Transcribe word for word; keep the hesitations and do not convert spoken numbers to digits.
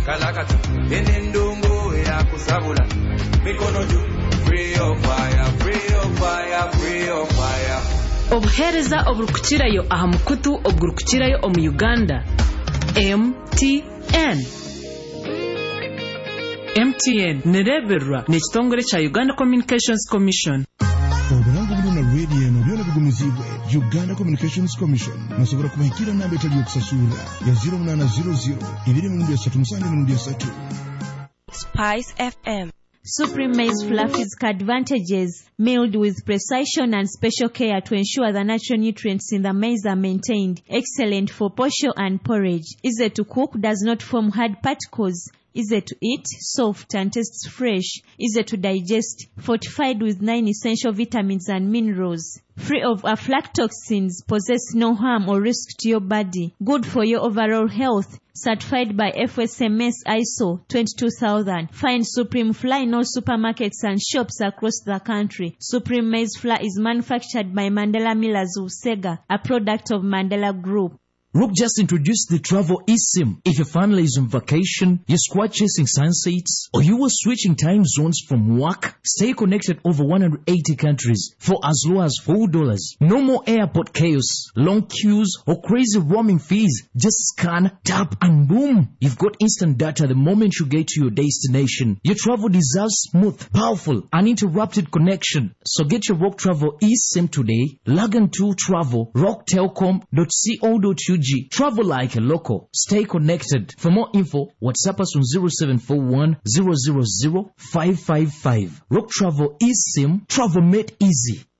kalakata enendongo ya kusabula mikono juu free of fire free of fire free of fire obuhereza oburukukirayo aha mukutu oburukukirayo omu Uganda M T N M T N nereberwa n'ekitongole kya Uganda Communications Commission. Obulango buno na radio eno byona bigumizibwe Uganda Communications Commission nasobora kubahikira namba etali okusasula ya zero munana zero zero ibiri mu ndya musange mu ndya satu. Spice F M. Supreme Maize Flour Fizz advantages, milled with precision and special care to ensure the natural nutrients in the maize are maintained. Excellent for posho and porridge. Easy to cook, does not form hard particles. Easy to eat, soft and tastes fresh. Easy to digest, fortified with nine essential vitamins and minerals. Free of aflatoxins, possess no harm or risk to your body. Good for your overall health. Certified by F S M S I S O twenty-two thousand. Find Supreme Flour in all supermarkets and shops across the country. Supreme Maize Flour is manufactured by Mandela Millers Usega, a product of Mandela Group. Rook just introduced the travel eSIM. If your family is on vacation, you're squad chasing sunsets, or you were switching time zones from work, stay connected over one hundred eighty countries for as low as four dollars. No more airport chaos, long queues, or crazy roaming fees. Just scan, tap, and boom. You've got instant data the moment you get to your destination. Your travel deserves smooth, powerful, uninterrupted connection. So get your Rock Travel eSIM today. Log on to travel rock telcom dot co dot u g. Travel like a local. Stay connected. For more info, WhatsApp us on zero seven four one zero zero zero five five five. Rock Travel eSIM. Travel made easy.